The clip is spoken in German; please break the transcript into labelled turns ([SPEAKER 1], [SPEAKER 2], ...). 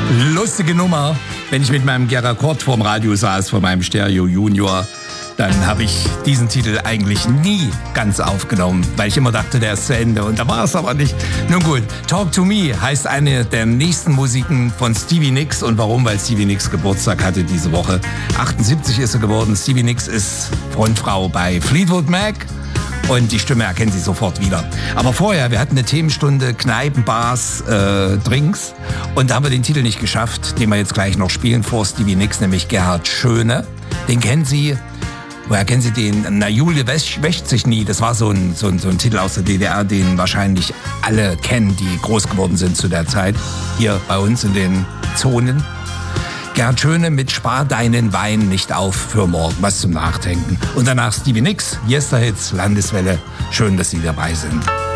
[SPEAKER 1] Lustige Nummer. Wenn ich mit meinem Geracord vorm Radio saß, vor meinem Stereo Junior, dann habe ich diesen Titel eigentlich nie ganz aufgenommen, weil ich immer dachte, der ist zu Ende. Und da war es aber nicht. Nun gut, Talk to Me heißt eine der nächsten Musiken von Stevie Nicks. Und warum? Weil Stevie Nicks Geburtstag hatte diese Woche. 78 ist er geworden. Stevie Nicks ist Frontfrau bei Fleetwood Mac. Und die Stimme erkennen Sie sofort wieder. Aber vorher, wir hatten eine Themenstunde, Kneipen, Bars, Drinks. Und da haben wir den Titel nicht geschafft, den wir jetzt gleich noch spielen vor Stevie Nicks, nämlich Gerhard Schöne. Den kennen Sie. Woher kennen Sie den? Na, Julie wäscht sich nie. Das war so ein Titel aus der DDR, den wahrscheinlich alle kennen, die groß geworden sind zu der Zeit. Hier bei uns in den Zonen. Gerhard Schöne mit Spar deinen Wein nicht auf für morgen. Was zum Nachdenken. Und danach Stevie Nicks, Yesterhits, Landeswelle. Schön, dass Sie dabei sind.